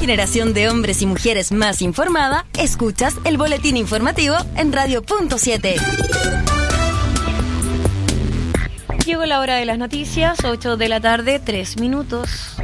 generación de hombres y mujeres más informada, escuchas el boletín informativo en Radio.7. Llegó la hora de las noticias, 8 de la tarde, 3 minutos.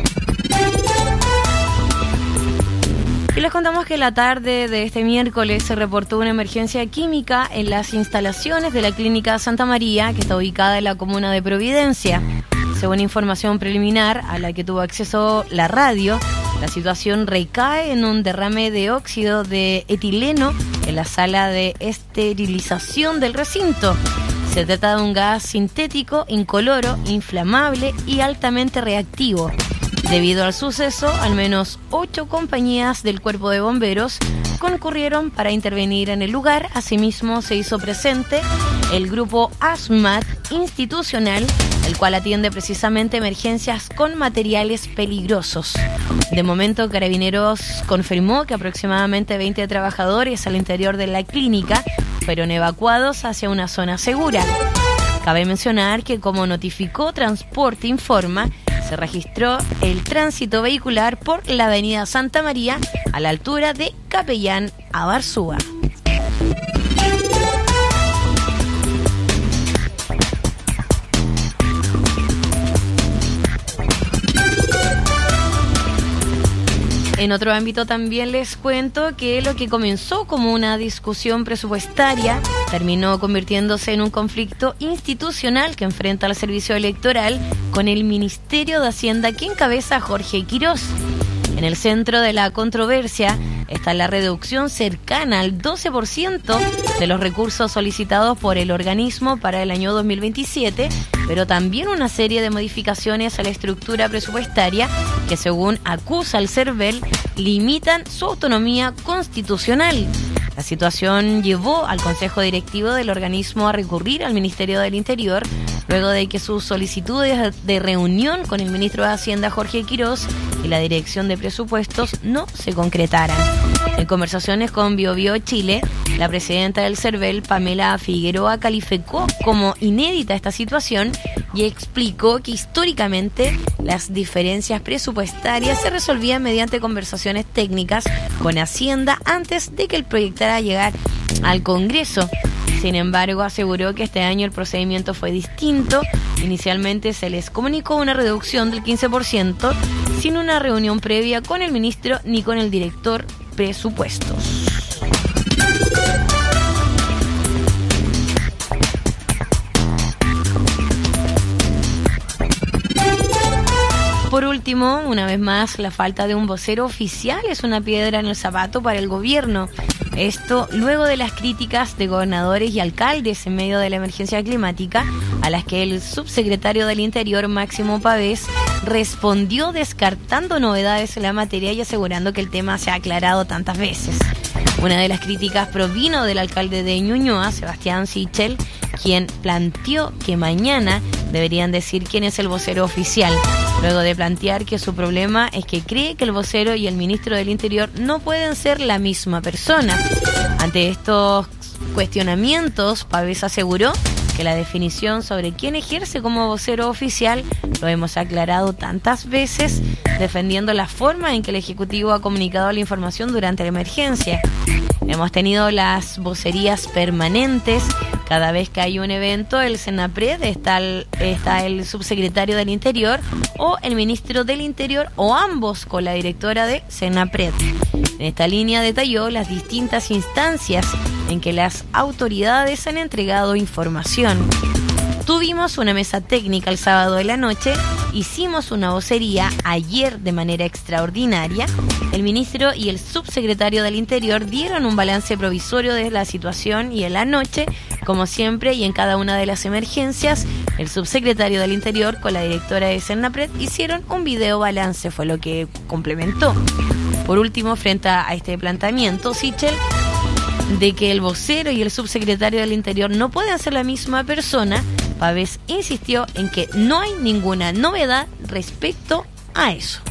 Y les contamos que la tarde de este miércoles se reportó una emergencia química en las instalaciones de la Clínica Santa María, que está ubicada en la comuna de Providencia. Según información preliminar a la que tuvo acceso la radio, la situación recae en un derrame de óxido de etileno en la sala de esterilización del recinto. Se trata de un gas sintético, incoloro, inflamable y altamente reactivo. Debido al suceso, al menos 8 compañías del Cuerpo de Bomberos concurrieron para intervenir en el lugar. Asimismo, se hizo presente el grupo ASMAT institucional, el cual atiende precisamente emergencias con materiales peligrosos. De momento, Carabineros confirmó que aproximadamente 20 trabajadores al interior de la clínica fueron evacuados hacia una zona segura. Cabe mencionar que, como notificó Transporte Informa, se registró el tránsito vehicular por la avenida Santa María a la altura de Capellán a Barzúa. En otro ámbito también les cuento que lo que comenzó como una discusión presupuestaria terminó convirtiéndose en un conflicto institucional que enfrenta al servicio electoral con el Ministerio de Hacienda que encabeza Jorge Quirós. En el centro de la controversia está la reducción cercana al 12% de los recursos solicitados por el organismo para el año 2027, pero también una serie de modificaciones a la estructura presupuestaria que, según acusa el CERVEL, limitan su autonomía constitucional. La situación llevó al Consejo Directivo del organismo a recurrir al Ministerio del Interior luego de que sus solicitudes de reunión con el ministro de Hacienda, Jorge Quirós, y la Dirección de Presupuestos no se concretaran. En conversaciones con BioBio Chile, la presidenta del CERVEL, Pamela Figueroa, calificó como inédita esta situación y explicó que históricamente las diferencias presupuestarias se resolvían mediante conversaciones técnicas con Hacienda antes de que el proyectara llegar al Congreso. Sin embargo, aseguró que este año el procedimiento fue distinto. Inicialmente se les comunicó una reducción del 15% sin una reunión previa con el ministro ni con el director presupuestos. Por último, una vez más, la falta de un vocero oficial es una piedra en el zapato para el gobierno. Esto luego de las críticas de gobernadores y alcaldes en medio de la emergencia climática, a las que el subsecretario del Interior, Máximo Pavés, respondió descartando novedades en la materia y asegurando que el tema se ha aclarado tantas veces. Una de las críticas provino del alcalde de Ñuñoa, Sebastián Sichel, quien planteó que mañana deberían decir quién es el vocero oficial, luego de plantear que su problema es que cree que el vocero y el ministro del Interior no pueden ser la misma persona. Ante estos cuestionamientos, Pavés aseguró que la definición sobre quién ejerce como vocero oficial lo hemos aclarado tantas veces, defendiendo la forma en que el Ejecutivo ha comunicado la información durante la emergencia. Hemos tenido las vocerías permanentes. Cada vez que hay un evento, el Senapred está el subsecretario del Interior o el ministro del Interior o ambos con la directora de Senapred. En esta línea detalló las distintas instancias en que las autoridades han entregado información. Tuvimos una mesa técnica el sábado de la noche, hicimos una vocería ayer de manera extraordinaria. El ministro y el subsecretario del Interior dieron un balance provisorio de la situación y en la noche, como siempre y en cada una de las emergencias, el subsecretario del Interior con la directora de Senapred hicieron un video balance, fue lo que complementó. Por último, frente a este planteamiento, Sichel, de que el vocero y el subsecretario del Interior no pueden ser la misma persona, Pavés insistió en que no hay ninguna novedad respecto a eso.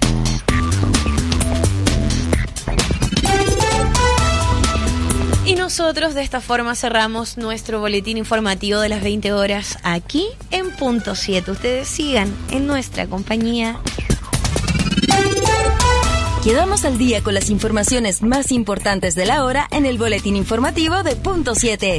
Y nosotros de esta forma cerramos nuestro boletín informativo de las 20 horas aquí en Punto 7. Ustedes sigan en nuestra compañía. Quedamos al día con las informaciones más importantes de la hora en el boletín informativo de Punto 7.